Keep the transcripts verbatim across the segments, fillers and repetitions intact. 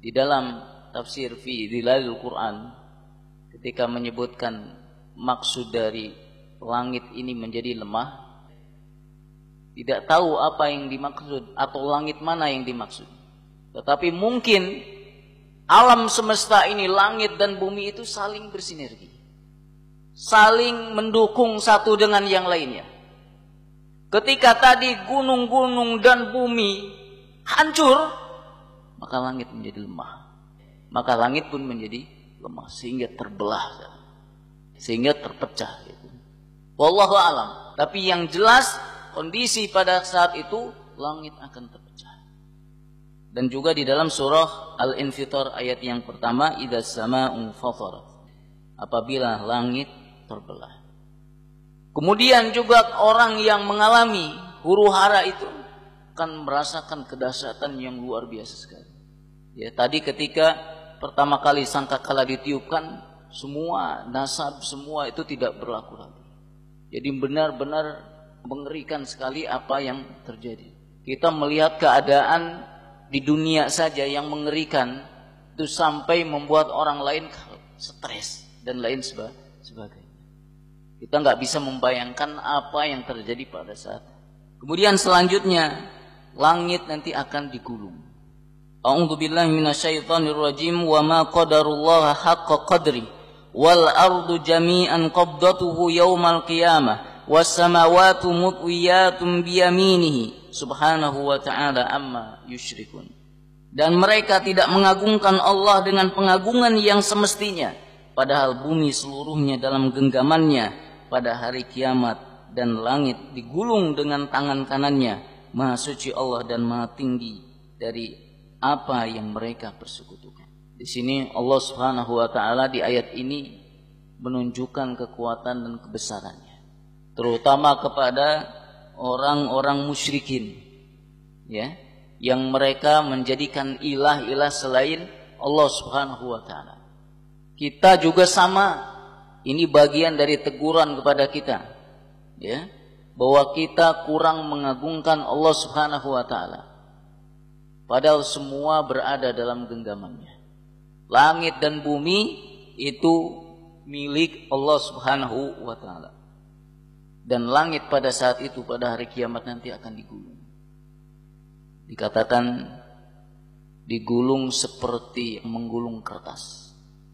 di dalam tafsir fi Dhilalil Quran ketika menyebutkan maksud dari langit ini menjadi lemah, tidak tahu apa yang dimaksud atau langit mana yang dimaksud. Tetapi mungkin alam semesta ini, langit dan bumi itu saling bersinergi, saling mendukung satu dengan yang lainnya. Ketika tadi gunung-gunung dan bumi hancur, maka langit menjadi lemah. Maka langit pun menjadi lemah sehingga terbelah, sehingga terpecah. Wallahu a'lam. Tapi yang jelas kondisi pada saat itu langit akan terpecah. Dan juga di dalam surah Al-Infitar ayat yang pertama, idzas samaa'u fatarat, apabila langit terbelah. Kemudian juga orang yang mengalami huru hara itu akan merasakan kedahsyatan yang luar biasa sekali. Ya, tadi ketika pertama kali sangkakala ditiupkan, semua nasab semua itu tidak berlaku lagi. Jadi benar-benar mengerikan sekali apa yang terjadi. Kita melihat keadaan di dunia saja yang mengerikan itu sampai membuat orang lain stres dan lain sebagainya. Kita nggak bisa membayangkan apa yang terjadi pada saat. Kemudian selanjutnya langit nanti akan digulung. A'udzubillahi minasyaitonirrajim. Wa ma qadarullaha haqqa qadri wal ardu jami'an qabdatuhu yaumal qiyamah was samawati mutwiyatun biyaminihi subhanahu wa ta'ala amma yusyrikun. Dan mereka tidak mengagungkan Allah dengan pengagungan yang semestinya, padahal bumi seluruhnya dalam genggamannya pada hari kiamat, dan langit digulung dengan tangan kanannya. Maha suci Allah dan maha tinggi dari apa yang mereka persekutukan. Di sini Allah Subhanahu wa ta'ala di ayat ini menunjukkan kekuatan dan kebesarannya, terutama kepada orang-orang musyrikin, ya, yang mereka menjadikan ilah-ilah selain Allah Subhanahu wa ta'ala. Kita juga sama. Ini bagian dari teguran kepada kita, ya, bahwa kita kurang mengagungkan Allah Subhanahu wa ta'ala, padahal semua berada dalam genggamannya. Langit dan bumi itu milik Allah Subhanahu wa ta'ala. Dan langit pada saat itu, pada hari kiamat nanti akan digulung. Dikatakan digulung seperti menggulung kertas.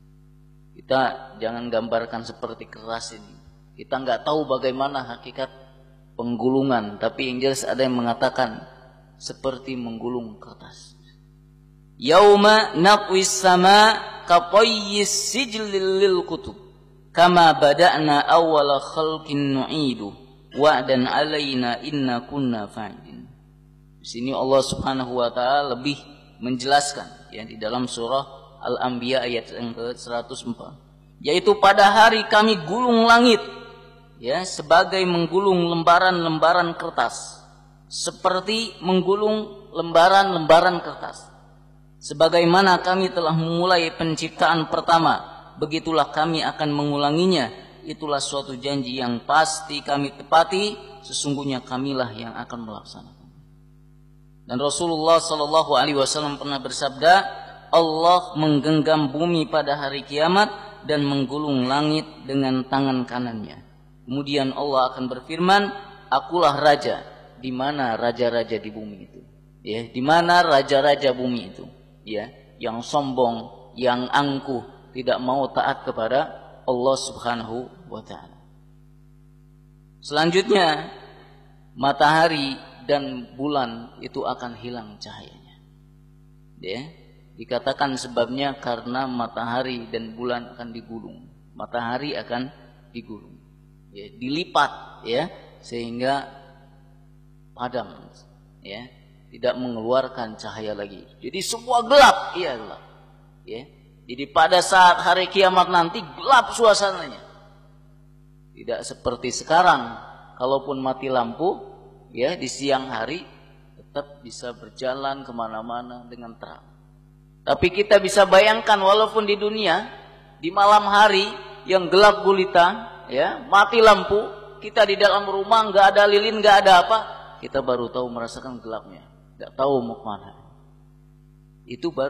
Kita jangan gambarkan seperti kertas ini. Kita nggak tahu bagaimana hakikat penggulungan, tapi yang jelas ada yang mengatakan seperti menggulung kertas. Yauma naqwis sama katayyis sijlil lil kutub kama bada'na awwala khalqin nu'idu wa'dan 'alaina inna kunna fa'ilin. Di sini Allah Subhanahu wa taala lebih menjelaskan, ya, di dalam surah Al-Anbiya ayat yang ke seratus empat, yaitu pada hari kami gulung langit, ya, sebagai menggulung lembaran-lembaran kertas, seperti menggulung lembaran-lembaran kertas. Sebagaimana kami telah memulai penciptaan pertama, begitulah kami akan mengulanginya. Itulah suatu janji yang pasti kami tepati, sesungguhnya kamilah yang akan melaksanakan. Dan Rasulullah Shallallahu Alaihi Wasallam pernah bersabda, Allah menggenggam bumi pada hari kiamat dan menggulung langit dengan tangan kanannya. Kemudian Allah akan berfirman, akulah raja. Di mana raja-raja di bumi itu? Ya, di mana raja-raja bumi itu? Ya, yang sombong, yang angkuh, tidak mau taat kepada Allah Subhanahu wa ta'ala. Selanjutnya, matahari dan bulan itu akan hilang cahayanya. Ya, dikatakan sebabnya karena matahari dan bulan akan digulung. Matahari akan digulung, ya, dilipat, ya, sehingga padam, ya, tidak mengeluarkan cahaya lagi. Jadi semua gelap, iya gelap, ya. Jadi pada saat hari kiamat nanti gelap suasananya. Tidak seperti sekarang, kalaupun mati lampu, ya, di siang hari tetap bisa berjalan kemana-mana dengan terang. Tapi kita bisa bayangkan, walaupun di dunia di malam hari yang gelap gulita, ya, mati lampu, kita di dalam rumah nggak ada lilin, nggak ada apa, kita baru tahu merasakan gelapnya, nggak tahu mau kemana. Itu baru